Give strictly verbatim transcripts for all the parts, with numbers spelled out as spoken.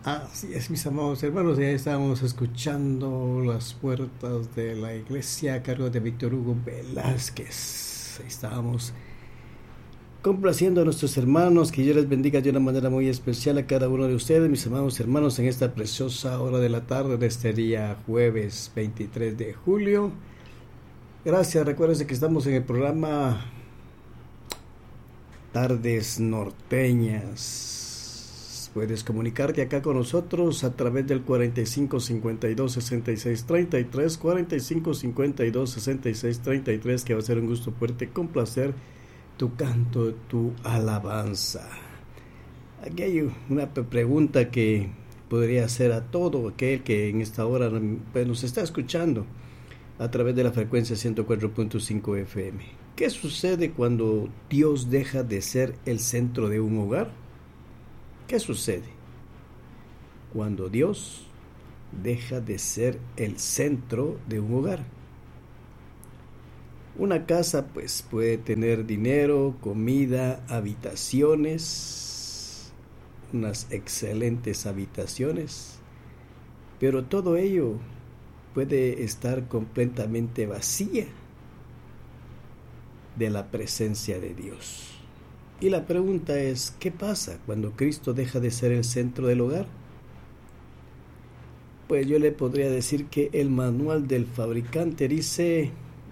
Así es, mis amados hermanos, ya estamos escuchando las puertas de la iglesia a cargo de Víctor Hugo Velázquez. Ahí estábamos complaciendo a nuestros hermanos, que Dios les bendiga de una manera muy especial a cada uno de ustedes, mis amados hermanos, en esta preciosa hora de la tarde de este día jueves veintitrés de julio. Gracias, recuérdense que estamos en el programa Tardes Norteñas. Puedes comunicarte acá con nosotros a través del cuarenta y cinco cincuenta y dos sesenta y seis treinta y tres, cuarenta y cinco cincuenta y dos sesenta y seis treinta y tres, que va a ser un gusto poderte complacer tu canto, tu alabanza. Aquí hay una pregunta que podría hacer a todo aquel que en esta hora pues, nos está escuchando a través de la frecuencia ciento cuatro punto cinco F M. ¿Qué sucede cuando Dios deja de ser el centro de un hogar? ¿Qué sucede cuando Dios deja de ser el centro de un hogar? Una casa pues puede tener dinero, comida, habitaciones, unas excelentes habitaciones, pero todo ello puede estar completamente vacía de la presencia de Dios. Y la pregunta es, ¿qué pasa cuando Cristo deja de ser el centro del hogar? Pues yo le podría decir que el manual del fabricante dice: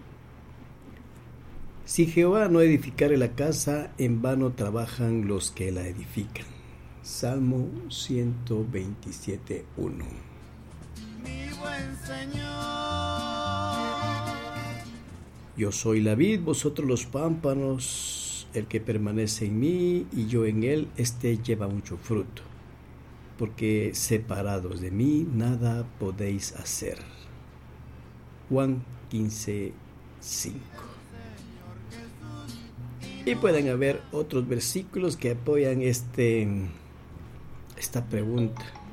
si Jehová no edificare la casa, en vano trabajan los que la edifican. Salmo ciento veintisiete, uno. Mi buen Señor. Yo soy la vid, vosotros los pámpanos. El que permanece en mí y yo en él, este lleva mucho fruto, porque separados de mí nada podéis hacer. Juan quince, cinco. Y pueden haber otros versículos que apoyan este, esta pregunta.